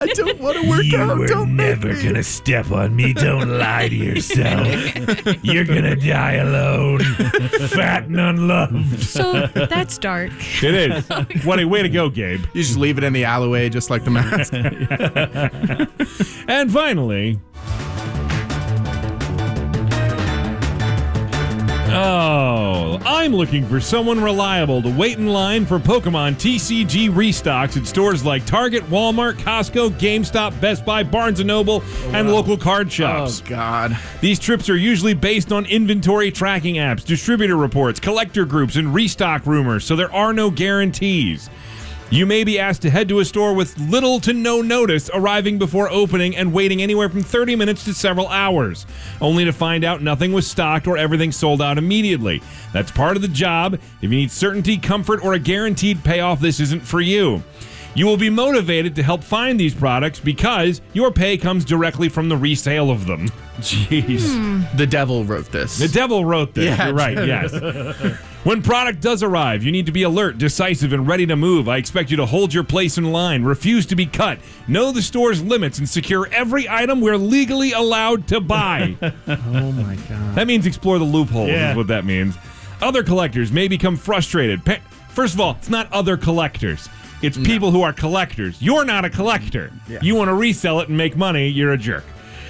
I don't want to work out. You were never going to step on me. Don't lie to yourself. You're going to die alone, fat and unloved. So that's dark. It is. What a way to go, Gabe. You just leave it in the alleyway just like the mask. And finally... Oh, I'm looking for someone reliable to wait in line for Pokemon TCG restocks at stores like Target, Walmart, Costco, GameStop, Best Buy, Barnes & Noble, and local card shops. Oh, God. These trips are usually based on inventory tracking apps, distributor reports, collector groups, and restock rumors, so there are no guarantees. You may be asked to head to a store with little to no notice, arriving before opening and waiting anywhere from 30 minutes to several hours, only to find out nothing was stocked or everything sold out immediately. That's part of the job. If you need certainty, comfort, or a guaranteed payoff, this isn't for you. You will be motivated to help find these products because your pay comes directly from the resale of them. Jeez. The devil wrote this. The devil wrote this. Yeah, You're right, yes. When product does arrive, you need to be alert, decisive, and ready to move. I expect you to hold your place in line, refuse to be cut, know the store's limits, and secure every item we're legally allowed to buy. Oh, my God. That means explore the loopholes, is what that means. Other collectors may become frustrated. First of all, it's not other collectors. It's people who are collectors. You're not a collector. Yeah. You want to resell it and make money, you're a jerk.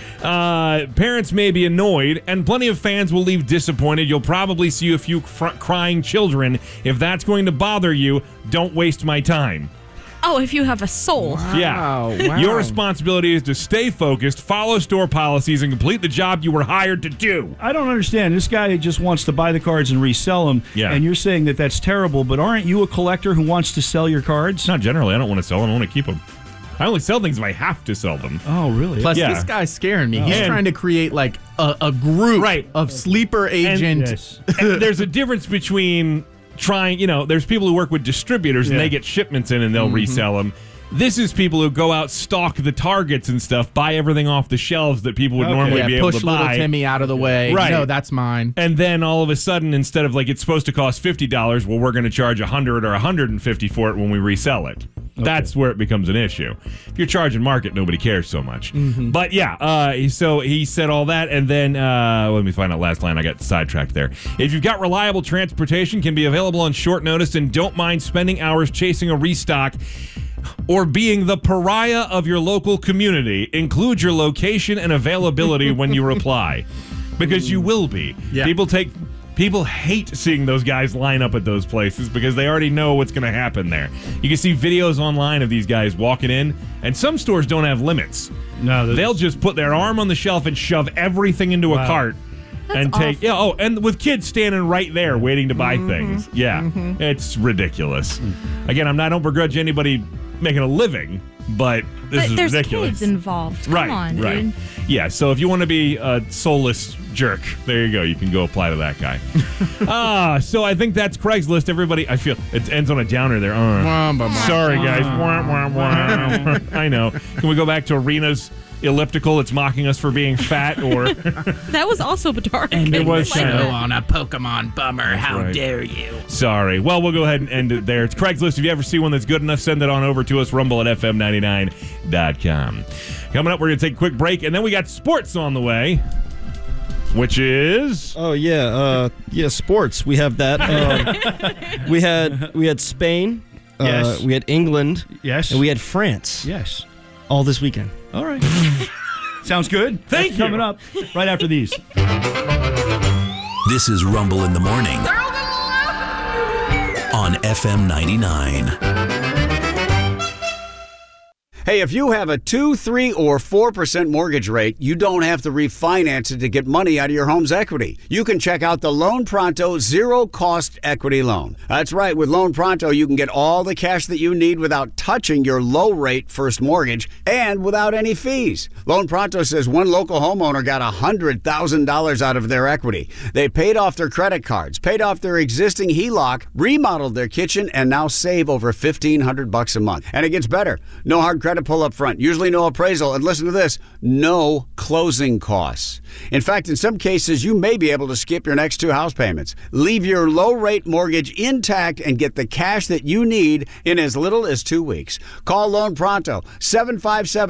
Parents may be annoyed, and plenty of fans will leave disappointed. You'll probably see a few crying children. If that's going to bother you, don't waste my time. Oh, if you have a soul. Yeah. Wow. Your responsibility is to stay focused, follow store policies, and complete the job you were hired to do. I don't understand. This guy just wants to buy the cards and resell them, and you're saying that that's terrible, but aren't you a collector who wants to sell your cards? Not generally. I don't want to sell them. I want to keep them. I only sell things if I have to sell them. Oh, really? Plus, this guy's scaring me. He's trying to create, like, a group of sleeper agent. And there's a difference between trying, there's people who work with distributors and they get shipments in and they'll resell them. This is people who go out, stock the Targets and stuff, buy everything off the shelves that people would normally be able to buy. Push little Timmy out of the way. Right. No, that's mine. And then all of a sudden, instead of it's supposed to cost $50, well, we're going to charge $100 or $150 for it when we resell it. Okay. That's where it becomes an issue. If you're charging market, nobody cares so much. But so he said all that, and then let me find out last line. I got sidetracked there. If you've got reliable transportation, can be available on short notice, and don't mind spending hours chasing a restock or being the pariah of your local community, include your location and availability when you reply, because you will be. Yeah. People hate seeing those guys line up at those places because they already know what's going to happen there. You can see videos online of these guys walking in, and some stores don't have limits. No, they'll just put their arm on the shelf and shove everything into a cart. And take and with kids standing right there waiting to buy things. Yeah, it's ridiculous. Again, I don't begrudge anybody making a living, but this is ridiculous. There's kids involved. Come on, dude. Yeah, so if you want to be a soulless jerk, there you go. You can go apply to that guy. So I think that's Craigslist. Everybody, I feel it ends on a downer there. Sorry, guys. I know. Can we go back to Arena's elliptical? It's mocking us for being fat, or that was also dark. And it was on a Pokemon bummer. How dare you? Sorry. Well, we'll go ahead and end it there. It's Craigslist. If you ever see one that's good enough, send it on over to us. rumble@fm99.com. Coming up, we're going to take a quick break, and then we got sports on the way, which is sports. We have that. We had Spain. Yes. We had England. Yes. And we had France. Yes. All this weekend. All right. Sounds good. Thank you. Coming up right after these. This is Rumble in the Morning on FM 99. Hey, if you have a 2%, 3%, or 4% mortgage rate, you don't have to refinance it to get money out of your home's equity. You can check out the Loan Pronto zero-cost equity loan. That's right. With Loan Pronto, you can get all the cash that you need without touching your low-rate first mortgage and without any fees. Loan Pronto says one local homeowner got $100,000 out of their equity. They paid off their credit cards, paid off their existing HELOC, remodeled their kitchen, and now save over $1,500 a month. And it gets better. No hard credit credit pull up front, usually no appraisal, and listen to this, no closing costs. In fact, in some cases, you may be able to skip your next 2 house payments. Leave your low-rate mortgage intact and get the cash that you need in as little as 2 weeks. Call Loan Pronto, 757